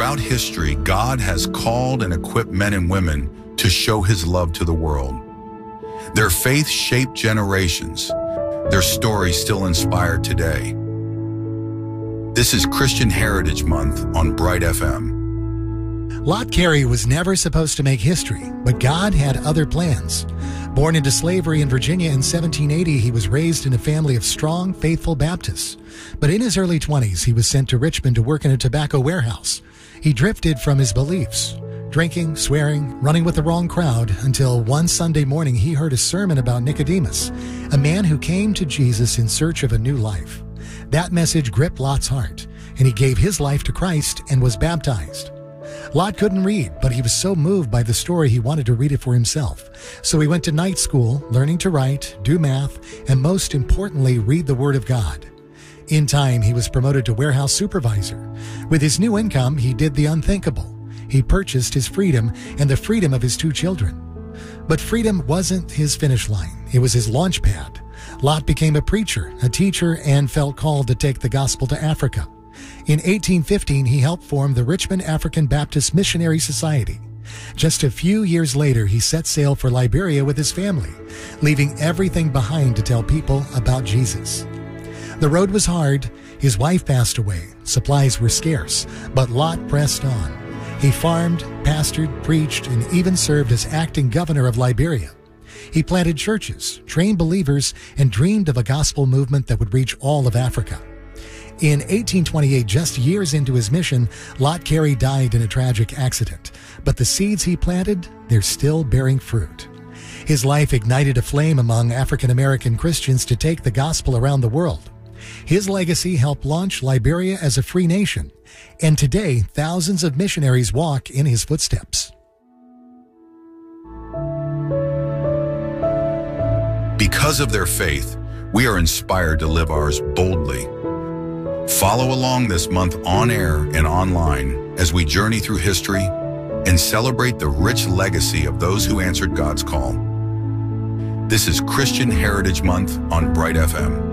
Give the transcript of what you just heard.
Throughout history, God has called and equipped men and women to show his love to the world. Their faith shaped generations. Their stories still inspire today. This is Christian Heritage Month on Bright FM. Lot Carey was never supposed to make history, but God had other plans. Born into slavery in Virginia in 1780, he was raised in a family of strong, faithful Baptists. But in his early 20s, he was sent to Richmond to work in a tobacco warehouse. He drifted from his beliefs, drinking, swearing, running with the wrong crowd, until one Sunday morning he heard a sermon about Nicodemus, a man who came to Jesus in search of a new life. That message gripped Lot's heart, and he gave his life to Christ and was baptized. Lot couldn't read, but he was so moved by the story he wanted to read it for himself. So he went to night school, learning to write, do math, and most importantly, read the Word of God. In time, he was promoted to warehouse supervisor. With his new income, he did the unthinkable. He purchased his freedom and the freedom of his 2 children. But freedom wasn't his finish line. It was his launch pad. Lot became a preacher, a teacher, and felt called to take the gospel to Africa. In 1815, he helped form the Richmond African Baptist Missionary Society. Just a few years later, he set sail for Liberia with his family, leaving everything behind to tell people about Jesus. The road was hard. His wife passed away. Supplies were scarce, but Lot pressed on. He farmed, pastored, preached, and even served as acting governor of Liberia. He planted churches, trained believers, and dreamed of a gospel movement that would reach all of Africa. In 1828, just years into his mission, Lot Carey died in a tragic accident. But the seeds he planted, they're still bearing fruit. His life ignited a flame among African-American Christians to take the gospel around the world. His legacy helped launch Liberia as a free nation. And today, thousands of missionaries walk in his footsteps. Because of their faith, we are inspired to live ours boldly. Follow along this month on air and online as we journey through history and celebrate the rich legacy of those who answered God's call. This is Christian Heritage Month on Bright FM.